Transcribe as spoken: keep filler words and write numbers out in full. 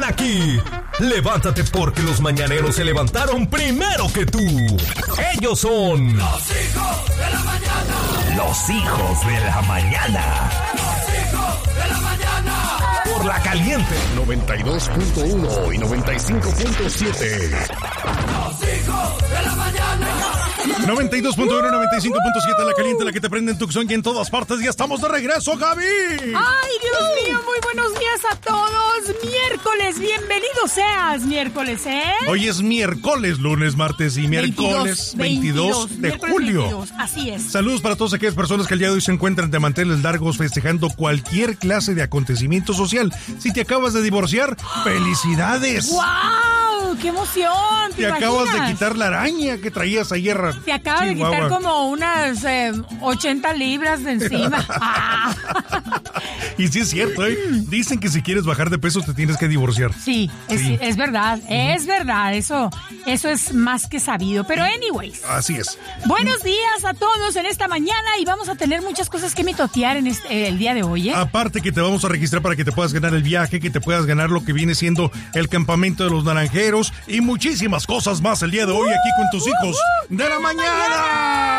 aquí. Levántate porque los mañaneros se levantaron primero que tú. Ellos son... Los hijos de la mañana. Los hijos de la mañana. Los hijos de la mañana. Por La Caliente noventa y dos punto uno y noventa y cinco punto siete. Los hijos de la mañana. noventa y dos punto uno, noventa y cinco punto siete, La Caliente, la que te prende en Tucson y en todas partes. Ya estamos de regreso, Gaby. Ay, Dios mío, muy buenos días a todos. Miércoles, bienvenido seas, miércoles, ¿eh? Hoy es miércoles, lunes, martes y miércoles veintidós, veintidós de miércoles julio. veintidós, así es. Saludos para todas aquellas personas que el día de hoy se encuentran de manteles largos festejando cualquier clase de acontecimiento social. Si te acabas de divorciar, ¡felicidades! ¡Wow! ¡Qué emoción! Te, te acabas de quitar la araña que traías ayer. Te acabas de Chihuahua. quitar como unas eh, ochenta libras de encima. Ah. Y sí es cierto, ¿eh? Dicen que si quieres bajar de peso te tienes que divorciar. Sí, es, Sí. es verdad, es verdad, eso, eso es más que sabido. Pero anyways, Así es. buenos días a todos en esta mañana y vamos a tener muchas cosas que mitotear en este, eh, el día de hoy, ¿eh? Aparte que te vamos a registrar para que te puedas ganar el viaje, que te puedas ganar lo que viene siendo el campamento de los naranjeros y muchísimas cosas más el día de hoy aquí con tus hijos de la mañana.